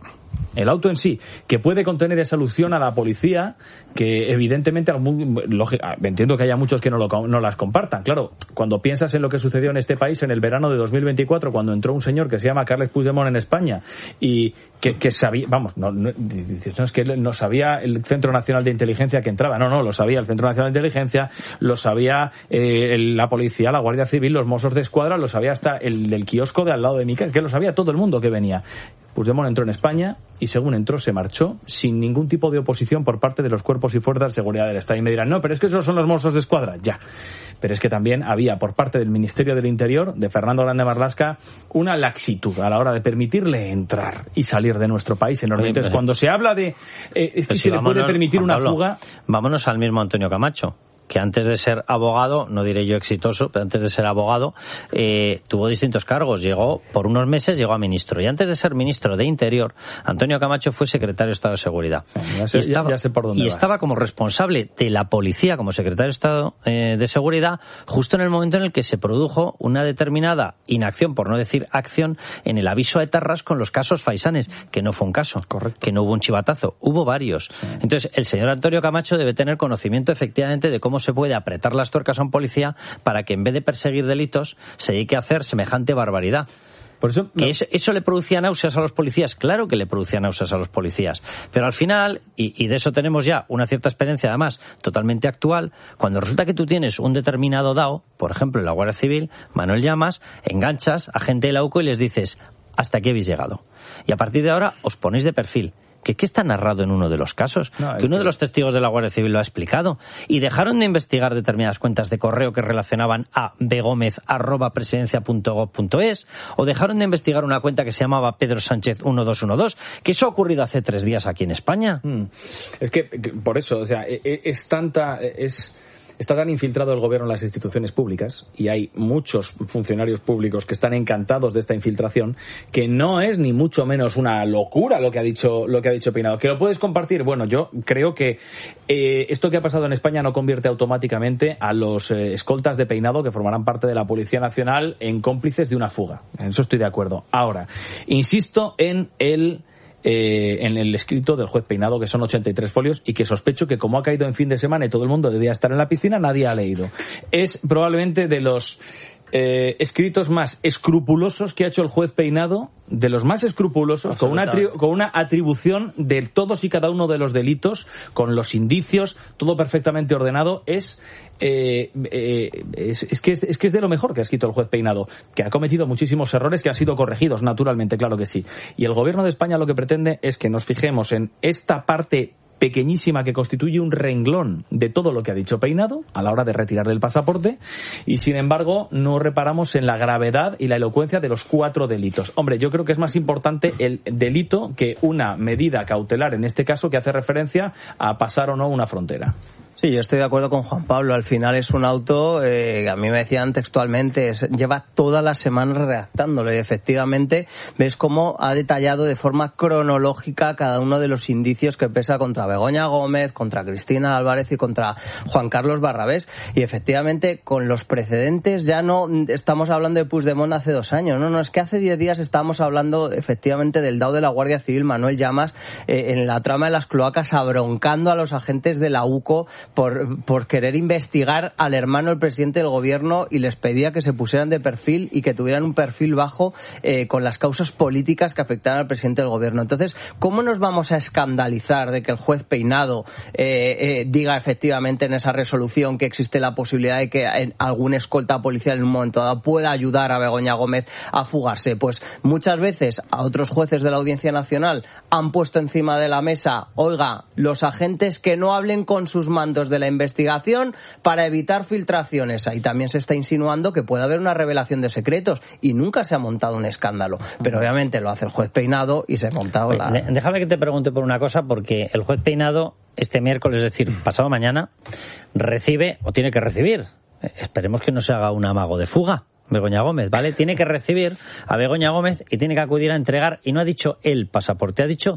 que puede contener esa alusión a la policía, que evidentemente entiendo que haya muchos que no las compartan. Claro, cuando piensas en lo que sucedió en este país en el verano de 2024, cuando entró un señor que se llama Carles Puigdemont en España y que sabía, no es que no sabía el Centro Nacional de Inteligencia que entraba, no, lo sabía el Centro Nacional de Inteligencia, lo sabía la policía, la Guardia Civil, los Mossos de Escuadra, lo sabía hasta el del kiosco de al lado de mi casa, que lo sabía todo el mundo que venía. Puigdemont entró en España y según entró se marchó sin ningún tipo de oposición por parte de los cuerpos y fuerzas de seguridad del Estado. Y me dirán, no, pero es que esos son los Mossos de Escuadra. Ya, pero es que también había por parte del Ministerio del Interior, de Fernando Grande Marlaska, una laxitud a la hora de permitirle entrar y salir de nuestro país enorme. Entonces, cuando se habla de si le puede permitir una fuga... Vámonos al mismo Antonio Camacho, que antes de ser abogado, no diré yo exitoso, pero antes de ser abogado, tuvo distintos cargos. Por unos meses llegó a ministro. Y antes de ser ministro de Interior, Antonio Camacho fue secretario de Estado de Seguridad. Ya sé por dónde vas. Estaba como responsable de la policía, como secretario de Estado de Seguridad, justo en el momento en el que se produjo una determinada inacción, por no decir acción, en el aviso a etarras con los casos Faisanes, que no fue un caso. Correcto. Que no hubo un chivatazo, hubo varios. Sí. Entonces, el señor Antonio Camacho debe tener conocimiento efectivamente de cómo se puede apretar las tuercas a un policía para que en vez de perseguir delitos se dedique a hacer semejante barbaridad. Por eso, ¿Eso le producía náuseas a los policías? Claro que le producía náuseas a los policías. Pero al final, y de eso tenemos ya una cierta experiencia además totalmente actual, cuando resulta que tú tienes un determinado DAO, por ejemplo en la Guardia Civil, Manuel Llamas, enganchas a gente de la UCO y les dices, hasta aquí habéis llegado. Y a partir de ahora os ponéis de perfil. que está narrado en uno de los casos, que uno de los testigos de la Guardia Civil lo ha explicado, y dejaron de investigar determinadas cuentas de correo que relacionaban a begomez@presidencia.gov.es, o dejaron de investigar una cuenta que se llamaba Pedro Sánchez 1212, que eso ha ocurrido hace 3 días aquí en España. Es que por eso, o sea, está tan infiltrado el gobierno en las instituciones públicas, y hay muchos funcionarios públicos que están encantados de esta infiltración, que no es ni mucho menos una locura lo que ha dicho Peinado. ¿Que lo puedes compartir? Bueno, yo creo que esto que ha pasado en España no convierte automáticamente a los escoltas de Peinado, que formarán parte de la Policía Nacional, en cómplices de una fuga. En eso estoy de acuerdo. Ahora, insisto en el escrito del juez Peinado, que son 83 folios, y que sospecho que, como ha caído en fin de semana y todo el mundo debía estar en la piscina, nadie ha leído. Es probablemente de los escritos más escrupulosos que ha hecho el juez Peinado, de los más escrupulosos, con una atribución de todos y cada uno de los delitos, con los indicios, todo perfectamente ordenado. Es que es de lo mejor que ha escrito el juez Peinado, que ha cometido muchísimos errores que han sido corregidos, naturalmente, claro que sí. Y el gobierno de España lo que pretende es que nos fijemos en esta parte pequeñísima que constituye un renglón de todo lo que ha dicho Peinado a la hora de retirarle el pasaporte, y sin embargo no reparamos en la gravedad y la elocuencia de los 4 delitos. Hombre, yo creo que es más importante el delito que una medida cautelar, en este caso, que hace referencia a pasar o no una frontera. Sí, yo estoy de acuerdo con Juan Pablo. Al final es un auto, a mí me decían textualmente, lleva toda la semana redactándolo, y efectivamente ves cómo ha detallado de forma cronológica cada uno de los indicios que pesa contra Begoña Gómez, contra Cristina Álvarez y contra Juan Carlos Barrabés. Y efectivamente, con los precedentes, ya no estamos hablando de Puigdemont hace 2 años, no, es que hace 10 días estábamos hablando efectivamente del DAO de la Guardia Civil, Manuel Llamas, en la trama de las cloacas, abroncando a los agentes de la UCO por querer investigar al hermano del presidente del gobierno, y les pedía que se pusieran de perfil y que tuvieran un perfil bajo con las causas políticas que afectaran al presidente del gobierno. Entonces, ¿cómo nos vamos a escandalizar de que el juez Peinado diga efectivamente en esa resolución que existe la posibilidad de que algún escolta policial en un momento dado pueda ayudar a Begoña Gómez a fugarse? Pues muchas veces a otros jueces de la Audiencia Nacional han puesto encima de la mesa, oiga, los agentes que no hablen con sus mandos de la investigación para evitar filtraciones. Ahí también se está insinuando que puede haber una revelación de secretos, y nunca se ha montado un escándalo. Pero obviamente lo hace el juez Peinado y se ha montado Déjame que te pregunte por una cosa, porque el juez Peinado este miércoles, es decir, pasado mañana, recibe, o tiene que recibir, esperemos que no se haga un amago de fuga, Begoña Gómez, ¿vale? Tiene que recibir a Begoña Gómez y tiene que acudir a entregar, y no ha dicho el pasaporte, ha dicho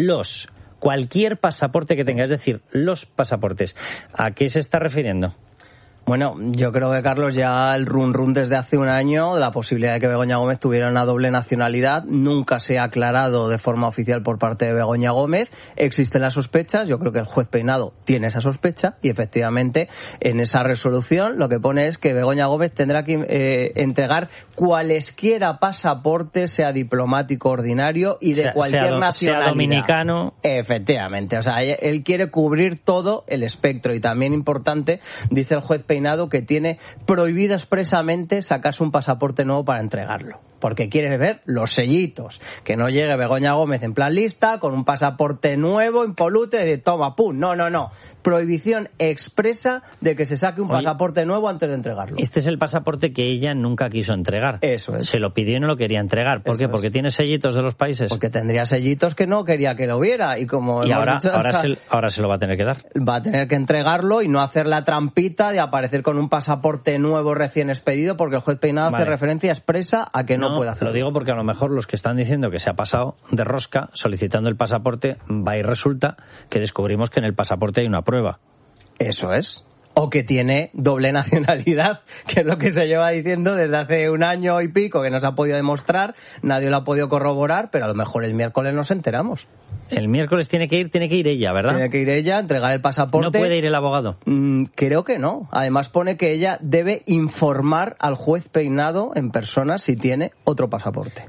cualquier pasaporte que tenga, es decir, los pasaportes. ¿A qué se está refiriendo? Bueno, yo creo que, Carlos, ya el run desde hace un año de la posibilidad de que Begoña Gómez tuviera una doble nacionalidad nunca se ha aclarado de forma oficial por parte de Begoña Gómez. Existen las sospechas, yo creo que el juez Peinado tiene esa sospecha, y efectivamente en esa resolución lo que pone es que Begoña Gómez tendrá que entregar cualesquiera pasaportes, sea diplomático ordinario y de cualquier nacionalidad. Sea dominicano. Efectivamente, o sea, él quiere cubrir todo el espectro, y también importante, dice el juez Peinado, que tiene prohibido expresamente sacarse un pasaporte nuevo para entregarlo, porque quiere ver los sellitos, que no llegue Begoña Gómez en plan lista con un pasaporte nuevo, impolute, de toma, pum, no, prohibición expresa de que se saque un pasaporte nuevo antes de entregarlo. Este es el pasaporte que ella nunca quiso entregar. Eso es. Se lo pidió y no lo quería entregar. ¿Por qué? Porque tiene sellitos de los países. Porque tendría sellitos que no quería que lo hubiera, y como ahora se lo va a tener que dar. Va a tener que entregarlo y no hacer la trampita de aparecer con un pasaporte nuevo recién expedido, porque el juez Peinado hace referencia expresa a que no puede hacerlo. Lo digo porque a lo mejor los que están diciendo que se ha pasado de rosca solicitando el pasaporte, va y resulta que descubrimos que en el pasaporte hay una prueba. Eso es. O que tiene doble nacionalidad, que es lo que se lleva diciendo desde hace un año y pico, que no se ha podido demostrar, nadie lo ha podido corroborar, pero a lo mejor el miércoles nos enteramos. El miércoles tiene que ir ella, ¿verdad? Tiene que ir ella, entregar el pasaporte. ¿No puede ir el abogado? Creo que no. Además pone que ella debe informar al juez Peinado en persona si tiene otro pasaporte.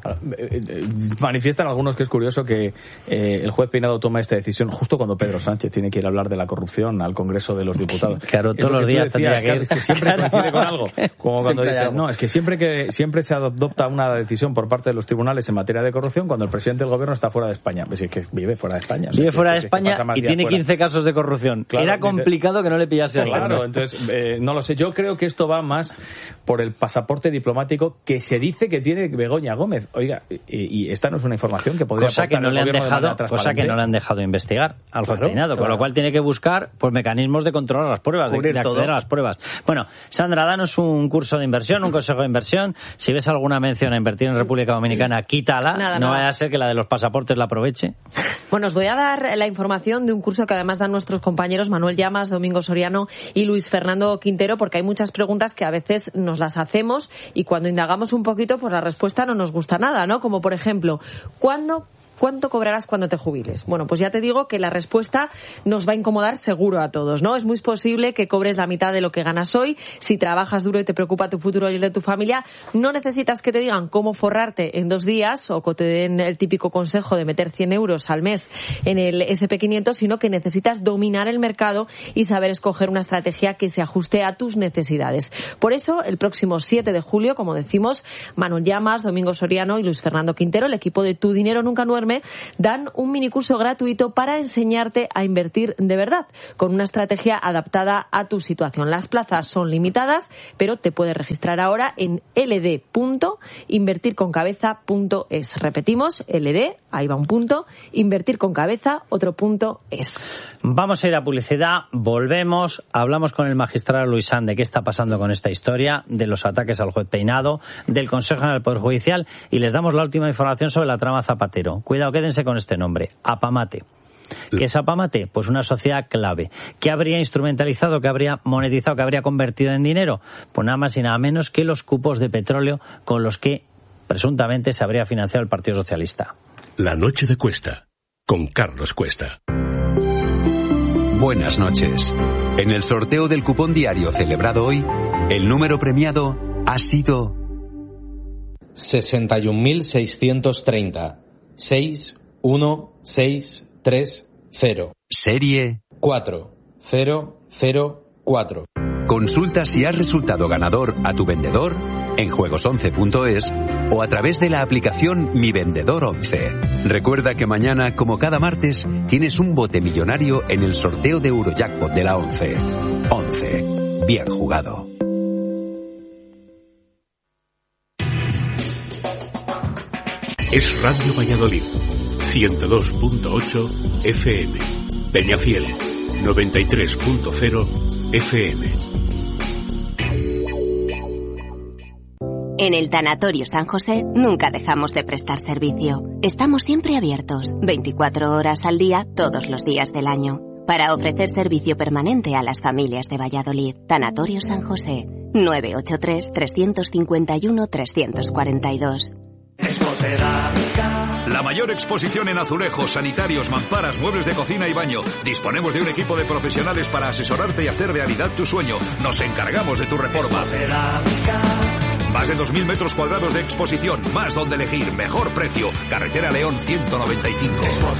Manifiestan algunos que es curioso que el juez Peinado toma esta decisión justo cuando Pedro Sánchez tiene que ir a hablar de la corrupción al Congreso de los Diputados. Claro, todos los días tendría que ir. Es que siempre coincide con algo. Como cuando dicen, no, es que siempre se adopta una decisión por parte de los tribunales en materia de corrupción cuando el presidente del gobierno está fuera de España. Pues es que vive vive fuera de España. Vive fuera de España y tiene 15 casos de corrupción. Claro, era complicado que no le pillase a Claro, entonces, no lo sé. Yo creo que esto va más por el pasaporte diplomático que se dice que tiene Begoña Gómez. Oiga, y esta no es una información que podría cosa que no le han dejado investigar al juez Peinado, con lo cual tiene que buscar pues mecanismos de controlar las pruebas, de acceder a las pruebas. Bueno, Sandra, danos un curso de inversión, un consejo de inversión. Si ves alguna mención a invertir en República Dominicana, quítala. No vaya a ser que la de los pasaportes la aproveche. Bueno, os voy a dar la información de un curso que además dan nuestros compañeros Manuel Llamas, Domingo Soriano y Luis Fernando Quintero, porque hay muchas preguntas que a veces nos las hacemos y cuando indagamos un poquito, pues la respuesta no nos gusta nada, ¿no? Como por ejemplo, ¿cuánto cobrarás cuando te jubiles? Bueno, pues ya te digo que la respuesta nos va a incomodar seguro a todos, ¿no? Es muy posible que cobres la mitad de lo que ganas hoy. Si trabajas duro y te preocupa tu futuro y el de tu familia, no necesitas que te digan cómo forrarte en 2 días o que te den el típico consejo de meter 100 euros al mes en el SP500, sino que necesitas dominar el mercado y saber escoger una estrategia que se ajuste a tus necesidades. Por eso, el próximo 7 de julio, como decimos, Manuel Llamas, Domingo Soriano y Luis Fernando Quintero, el equipo de Tu Dinero Nunca Duerme, dan un minicurso gratuito para enseñarte a invertir de verdad, con una estrategia adaptada a tu situación. Las plazas son limitadas, pero te puedes registrar ahora en ld.invertirconcabeza.es. Repetimos, ld, ahí va un punto, invertirconcabeza, otro punto es. Vamos a ir a publicidad, volvemos, hablamos con el magistrado Luis Sanz de qué está pasando con esta historia, de los ataques al juez Peinado, del Consejo General del Poder Judicial y les damos la última información sobre la trama Zapatero. Cuidado, quédense con este nombre, Apamate. ¿Qué es Apamate? Pues una sociedad clave. ¿Qué habría instrumentalizado, qué habría monetizado, qué habría convertido en dinero? Pues nada más y nada menos que los cupos de petróleo con los que presuntamente se habría financiado el Partido Socialista. La noche de Cuesta, con Carlos Cuesta. Buenas noches. En el sorteo del cupón diario celebrado hoy, el número premiado ha sido 61.630. 61630. Serie 4004. Consulta si has resultado ganador a tu vendedor en juegos11.es o a través de la aplicación Mi Vendedor 11. Recuerda que mañana, como cada martes, tienes un bote millonario en el sorteo de Eurojackpot de la 11. 11. Bien jugado. Es Radio Valladolid, 102.8 FM. Peñafiel, 93.0 FM. En el Tanatorio San José nunca dejamos de prestar servicio. Estamos siempre abiertos, 24 horas al día, todos los días del año, para ofrecer servicio permanente a las familias de Valladolid. Tanatorio San José, 983-351-342. La mayor exposición en azulejos, sanitarios, mamparas, muebles de cocina y baño. Disponemos de un equipo de profesionales para asesorarte y hacer realidad tu sueño. Nos encargamos de tu reforma. Más de 2.000 metros cuadrados de exposición, más donde elegir, mejor precio. Carretera León 195.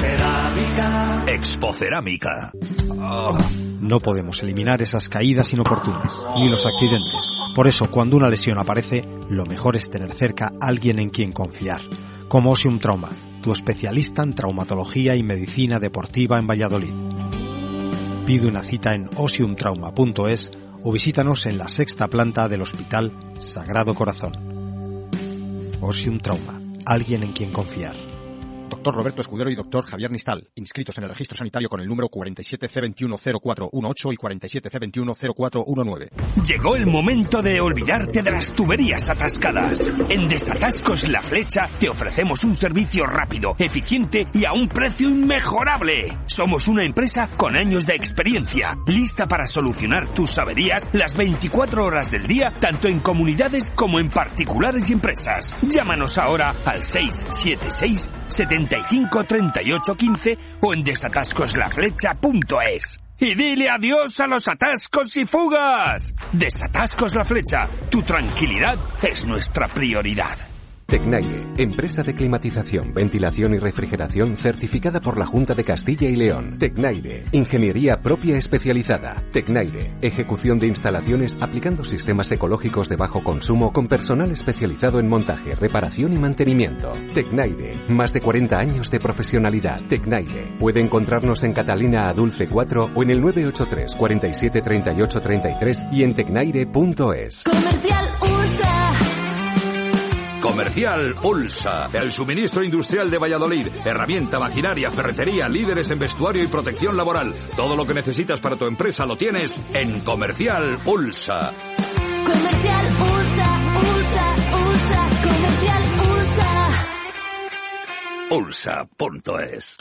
Expocerámica. No podemos eliminar esas caídas inoportunas, ni los accidentes. Por eso, cuando una lesión aparece, lo mejor es tener cerca a alguien en quien confiar. Como Osium Trauma, tu especialista en traumatología y medicina deportiva en Valladolid. Pide una cita en osiumtrauma.es o visítanos en la 6ª planta del Hospital Sagrado Corazón. Osium Trauma, alguien en quien confiar. Doctor Roberto Escudero y Doctor Javier Nistal, inscritos en el registro sanitario con el número 47C210418 y 47C210419. Llegó el momento de olvidarte de las tuberías atascadas. En Desatascos La Flecha te ofrecemos un servicio rápido, eficiente y a un precio inmejorable. Somos una empresa con años de experiencia, lista para solucionar tus averías las 24 horas del día, tanto en comunidades como en particulares y empresas. Llámanos ahora al 676 75 38 15 o en desatascoslaflecha.es. Y dile adiós a los atascos y fugas. Desatascos La Flecha, tu tranquilidad es nuestra prioridad. Tecnaire, empresa de climatización, ventilación y refrigeración certificada por la Junta de Castilla y León. Tecnaire, ingeniería propia especializada. Tecnaire, ejecución de instalaciones aplicando sistemas ecológicos de bajo consumo con personal especializado en montaje, reparación y mantenimiento. Tecnaire, más de 40 años de profesionalidad. Tecnaire, puede encontrarnos en Catalina Adulce 4 o en el 983 47 38 33 y en tecnaire.es. Comercial USA. Comercial Ulsa, el suministro industrial de Valladolid. Herramienta, maquinaria, ferretería, líderes en vestuario y protección laboral. Todo lo que necesitas para tu empresa lo tienes en Comercial Ulsa. Comercial USA, USA, USA. Comercial USA. Ulsa.es.